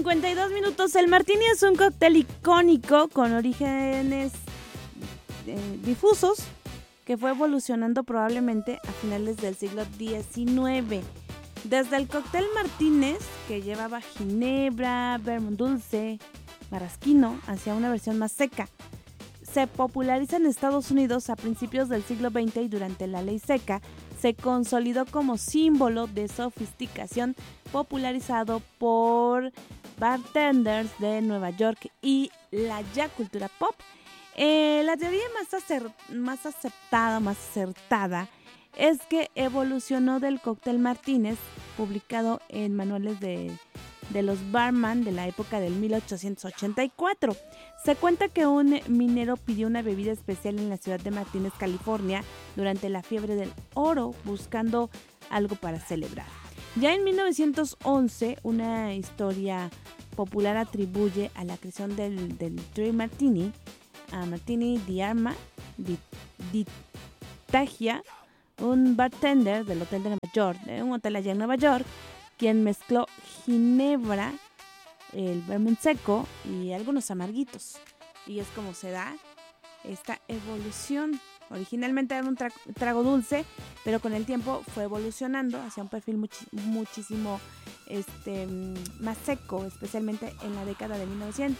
1:52. El Martini es un cóctel icónico con orígenes difusos que fue evolucionando probablemente a finales del siglo XIX. Desde el cóctel Martínez, que llevaba ginebra, vermouth dulce, maraschino, hacia una versión más seca. Se populariza en Estados Unidos a principios del siglo XX y durante la Ley Seca se consolidó como símbolo de sofisticación popularizado por bartenders de Nueva York y la ya cultura pop. La teoría más acertada, es que evolucionó del cóctel Martínez, publicado en manuales de los barman de la época del 1884. Se cuenta que un minero pidió una bebida especial en la ciudad de Martínez, California, durante la fiebre del oro, buscando algo para celebrar. Ya en 1911, una historia popular atribuye a la creación del Dry Martini a Martini di Tagia, un bartender del hotel de Nueva York, de un hotel allá en Nueva York, quien mezcló ginebra, el vermouth seco y algunos amarguitos. Y es como se da esta evolución. Originalmente era un trago dulce, pero con el tiempo fue evolucionando hacia un perfil muchísimo más seco, especialmente en la década de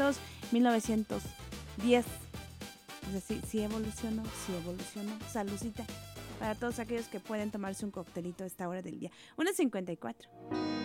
1910. Es decir, sí evolucionó. Saludcita para todos aquellos que pueden tomarse un coctelito a esta hora del día. 1:54.